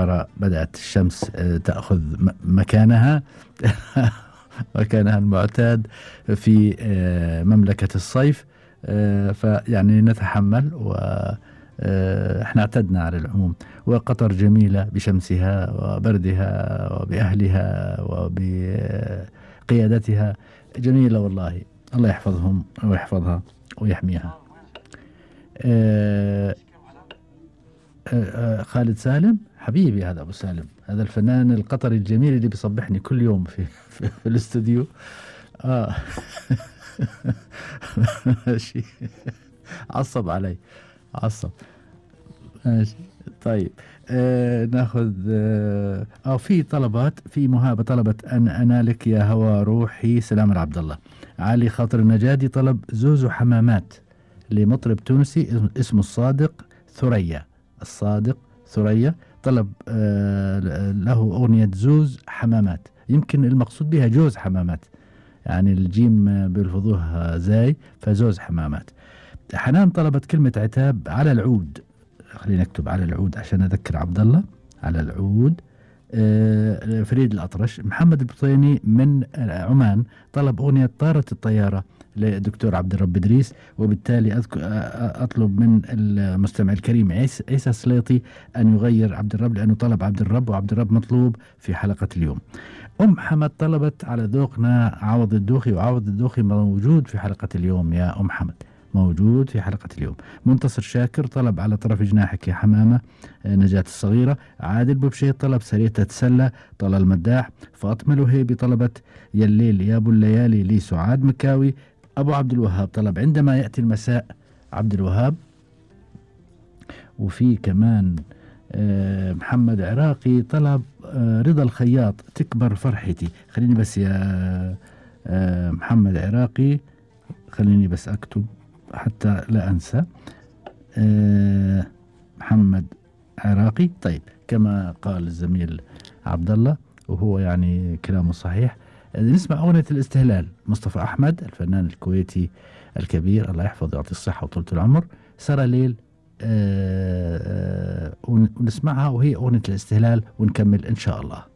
بدأت الشمس تأخذ مكانها مكانها المعتاد في مملكة الصيف. فيعني نتحمل، احنا اعتدنا على العموم. وقطر جميلة بشمسها وبردها وبأهلها وبقيادتها، جميلة والله. الله يحفظهم ويحفظها ويحميها. خالد سالم حبيبي، هذا أبو سالم، هذا الفنان القطري الجميل اللي بيصبحني كل يوم في الاستوديو. ماشي. عصب علي، عصب. ماشي طيب. ناخذ في طلبات. في مهابة طلبت أن أنالك يا هوى روحي سلام العبد الله. علي خاطر النجادي طلب زوز حمامات لمطرب تونسي اسمه الصادق ثريا. الصادق ثريا طلب له أغنية زوز حمامات، يمكن المقصود بها جوز حمامات، يعني الجيم بيلفظوها زاي، فزوز حمامات. حنان طلبت كلمة عتاب على العود. خلينا نكتب على العود عشان أذكر عبد الله. على العود. فريد الأطرش. محمد البطيني من عمان طلب أغنية طارت الطيارة للدكتور عبد الرب إدريس، وبالتالي أطلب من المستمع الكريم عيسى سليطي أن يغير عبد الرب، لأنه طلب عبد الرب، وعبد الرب مطلوب في حلقة اليوم. أم حمد طلبت على ذوقنا عوض الدوخي، وعوض الدوخي موجود في حلقة اليوم يا أم حمد، موجود في حلقة اليوم. منتصر شاكر طلب على طرف جناحك يا حمامة نجاة الصغيرة. عادل بوبشيط طلب سرية تتسلى طلال المداح. فاطمة الوهيبي طلبت يا الليل يا ابو الليالي لي سعاد مكاوي. أبو عبد الوهاب طلب عندما يأتي المساء عبد الوهاب. وفي كمان محمد عراقي طلب رضا الخياط تكبر فرحتي. خليني بس يا محمد عراقي، خليني بس أكتب حتى لا أنسى. محمد عراقي. طيب كما قال الزميل عبد الله، وهو يعني كلامه صحيح. نسمع أغنية الاستهلال مصطفى أحمد الفنان الكويتي الكبير، الله يحفظه ويعطيه الصحة وطولة العمر. سارة ليل. ونسمعها، وهي أغنية الاستهلال، ونكمل إن شاء الله.